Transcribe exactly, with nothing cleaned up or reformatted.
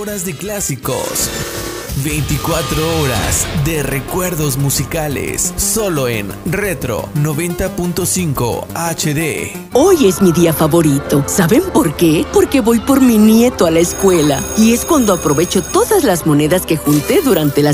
Horas de clásicos. veinticuatro horas de recuerdos musicales. Solo en Retro noventa punto cinco H D. Hoy es mi día favorito. ¿Saben por qué? Porque voy por mi nieto a la escuela. Y es cuando aprovecho todas las monedas que junté durante las